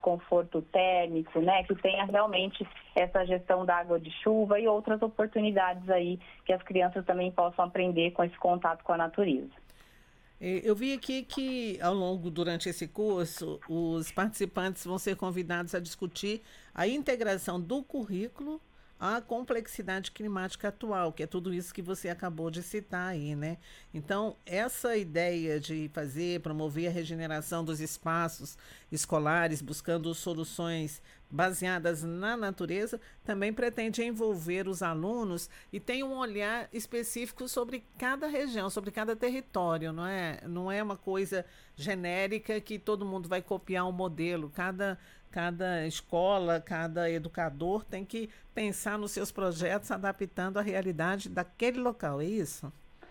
conforto térmico, né, que tenha realmente essa gestão da água de chuva e outras oportunidades aí que as crianças também possam aprender com esse contato com a natureza. Eu vi aqui que, durante esse curso, os participantes vão ser convidados a discutir a integração do currículo à complexidade climática atual, que é tudo isso que você acabou de citar aí, né? Então, essa ideia de promover a regeneração dos espaços escolares, buscando soluções baseadas na natureza, também pretende envolver os alunos e tem um olhar específico sobre cada região, sobre cada território, não é? Não é uma coisa genérica que todo mundo vai copiar um modelo. Cada escola, cada educador tem que pensar nos seus projetos adaptando à realidade daquele local, é isso?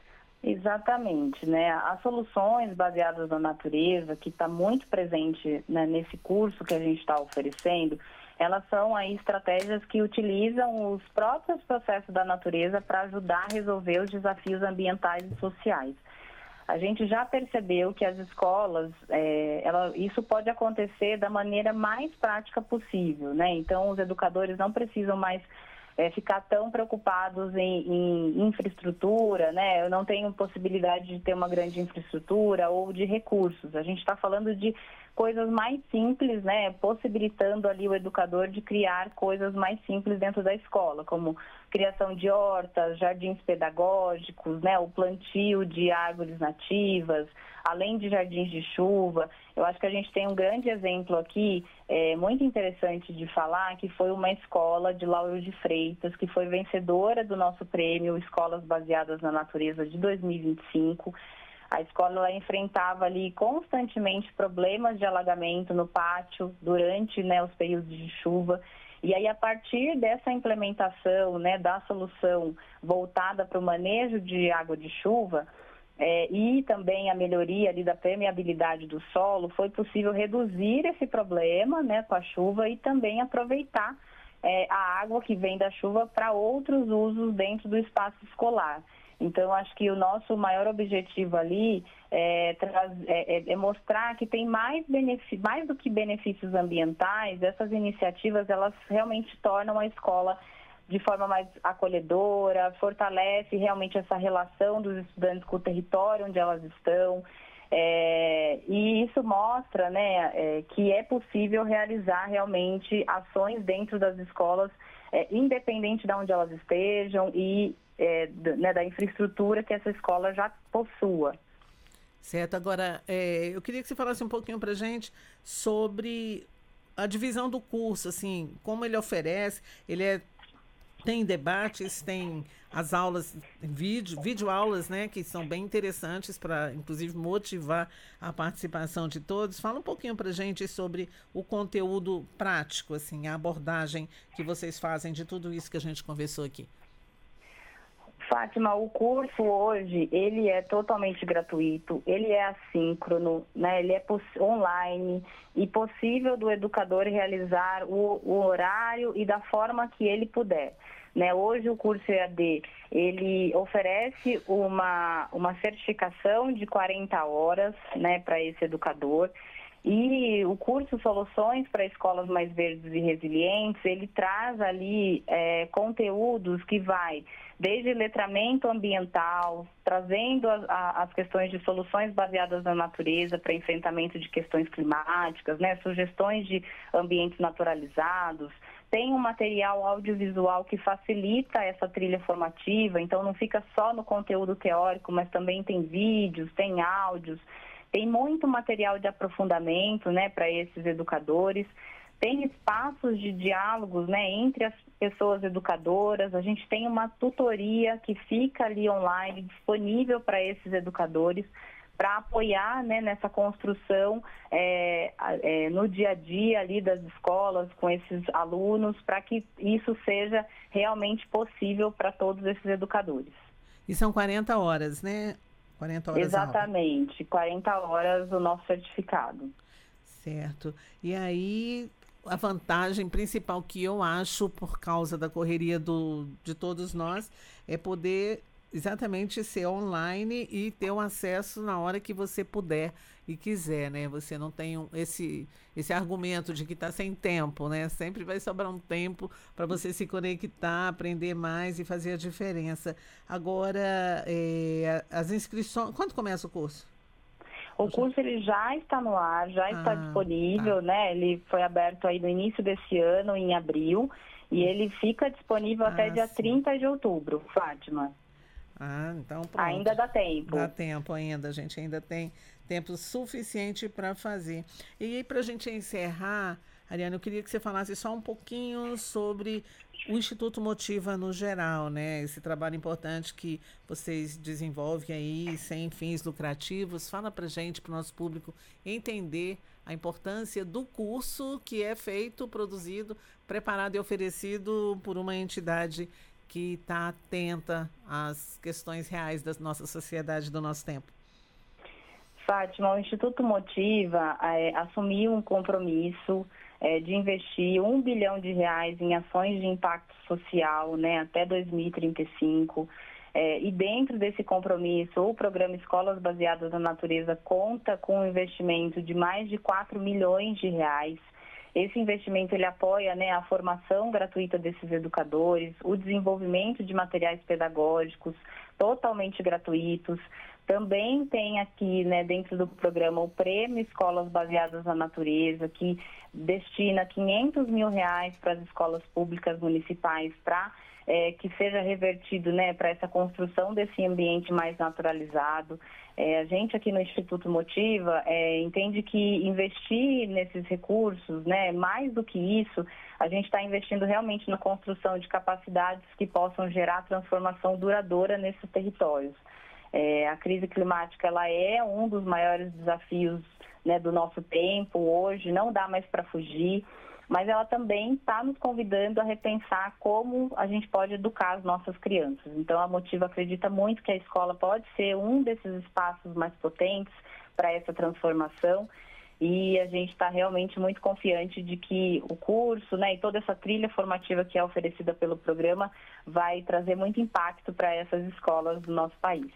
Exatamente, né? As soluções baseadas na natureza, que está muito presente, né, nesse curso que a gente está oferecendo, elas são aí estratégias que utilizam os próprios processos da natureza para ajudar a resolver os desafios ambientais e sociais. A gente já percebeu que as escolas, isso pode acontecer da maneira mais prática possível, né? Então, os educadores não precisam mais ficar tão preocupados em infraestrutura, né? Eu não tenho possibilidade de ter uma grande infraestrutura ou de recursos. A gente está falando de coisas mais simples, né? Possibilitando ali o educador de criar coisas mais simples dentro da escola, como criação de hortas, jardins pedagógicos, né? O plantio de árvores nativas, além de jardins de chuva. Eu acho que a gente tem um grande exemplo aqui, muito interessante de falar, que foi uma escola de Lauro de Freitas, que foi vencedora do nosso prêmio Escolas Baseadas na Natureza de 2025. A escola ela enfrentava ali constantemente problemas de alagamento no pátio durante, né, os períodos de chuva. E aí, a partir dessa implementação, né, da solução voltada para o manejo de água de chuva, e também a melhoria ali da permeabilidade do solo, foi possível reduzir esse problema, né, com a chuva e também aproveitar a água que vem da chuva para outros usos dentro do espaço escolar. Então, acho que o nosso maior objetivo ali é mostrar que tem mais do que benefícios ambientais. Essas iniciativas, elas realmente tornam a escola de forma mais acolhedora, fortalece realmente essa relação dos estudantes com o território onde elas estão, e isso mostra, né, que é possível realizar realmente ações dentro das escolas, independente de onde elas estejam e né, da infraestrutura que essa escola já possua. Certo, agora eu queria que você falasse um pouquinho para a gente sobre a divisão do curso, assim, como ele oferece, tem debates, tem as aulas, vídeo aulas, né, que são bem interessantes para, inclusive, motivar a participação de todos. Fala um pouquinho para a gente sobre o conteúdo prático, assim, a abordagem que vocês fazem de tudo isso que a gente conversou aqui. Fátima, o curso hoje, ele é totalmente gratuito, ele é assíncrono, né? Ele é online e possível do educador realizar o horário e da forma que ele puder. Né? Hoje o curso EAD, ele oferece uma certificação de 40 horas, né, para esse educador. E o curso Soluções para Escolas Mais Verdes e Resilientes, ele traz ali conteúdos que vai desde letramento ambiental, trazendo as questões de soluções baseadas na natureza para enfrentamento de questões climáticas, né, sugestões de ambientes naturalizados. Tem um material audiovisual que facilita essa trilha formativa, então não fica só no conteúdo teórico, mas também tem vídeos, tem áudios. Tem muito material de aprofundamento, né, para esses educadores. Tem espaços de diálogos, né, entre as pessoas educadoras. A gente tem uma tutoria que fica ali online, disponível para esses educadores, para apoiar, né, nessa construção no dia a dia ali das escolas, com esses alunos, para que isso seja realmente possível para todos esses educadores. E são 40 horas, né? 40 horas Exatamente, 40 horas o nosso certificado. Certo. E aí, a vantagem principal que eu acho, por causa da correria de todos nós, é poder exatamente ser online e ter um acesso na hora que você puder e quiser, né? Você não tem esse argumento de que está sem tempo, né? Sempre vai sobrar um tempo para você se conectar, aprender mais e fazer a diferença. Agora, as inscrições... Quando começa o curso? O curso ele já está no ar, já está disponível, tá. né? Ele foi aberto aí no início desse ano, em abril, e ele fica disponível até dia 30 de outubro, Fátima. Então pronto. Ainda dá tempo. Dá tempo ainda, a gente ainda tem tempo suficiente para fazer. E aí, para a gente encerrar, Ariane, eu queria que você falasse só um pouquinho sobre o Instituto Motiva no geral, né? Esse trabalho importante que vocês desenvolvem aí, sem fins lucrativos. Fala para a gente, para o nosso público, entender a importância do curso que é feito, produzido, preparado e oferecido por uma entidade que está atenta às questões reais da nossa sociedade, do nosso tempo. Fátima, o Instituto Motiva assumiu um compromisso de investir R$1 bilhão em ações de impacto social, né, até 2035. E dentro desse compromisso, o programa Escolas Baseadas na Natureza conta com um investimento de mais de R$4 milhões. Esse investimento ele apoia, né, a formação gratuita desses educadores, o desenvolvimento de materiais pedagógicos totalmente gratuitos. Também tem aqui, né, dentro do programa, o Prêmio Escolas Baseadas na Natureza, que destina R$500 mil para as escolas públicas municipais para que seja revertido, né, para essa construção desse ambiente mais naturalizado. A gente aqui no Instituto Motiva entende que investir nesses recursos, né, mais do que isso, a gente está investindo realmente na construção de capacidades que possam gerar transformação duradoura nesses territórios. A crise climática ela é um dos maiores desafios, né, do nosso tempo hoje, não dá mais para fugir, mas ela também está nos convidando a repensar como a gente pode educar as nossas crianças. Então, a Motiva acredita muito que a escola pode ser um desses espaços mais potentes para essa transformação e a gente está realmente muito confiante de que o curso, né, e toda essa trilha formativa que é oferecida pelo programa vai trazer muito impacto para essas escolas do nosso país.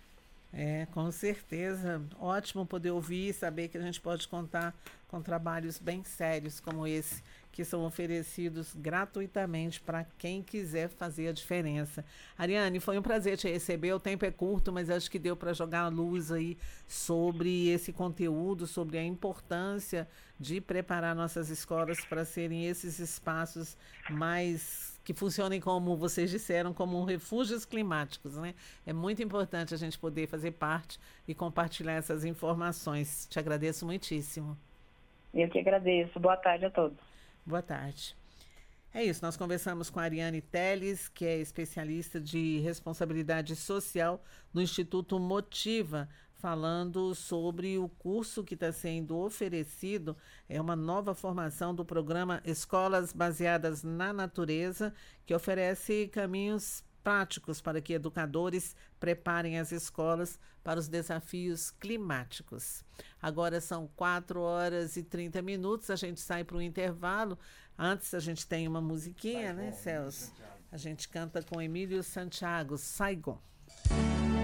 Com certeza. Ótimo poder ouvir e saber que a gente pode contar com trabalhos bem sérios como esse, que são oferecidos gratuitamente para quem quiser fazer a diferença. Ariane, foi um prazer te receber. O tempo é curto, mas acho que deu para jogar a luz aí sobre esse conteúdo, sobre a importância de preparar nossas escolas para serem esses espaços mais que funcionem, como vocês disseram, como refúgios climáticos, né? É muito importante a gente poder fazer parte e compartilhar essas informações. Te agradeço muitíssimo. Eu que agradeço. Boa tarde a todos. Boa tarde. É isso, nós conversamos com a Ariane Teles, que é especialista de responsabilidade social no Instituto Motiva, falando sobre o curso que está sendo oferecido, é uma nova formação do programa Escolas Baseadas na Natureza, que oferece caminhos práticos para que educadores preparem as escolas para os desafios climáticos. Agora são 4h30, a gente sai para um intervalo. Antes a gente tem uma musiquinha, né, Celso? A gente canta com Emílio Santiago, Saigon.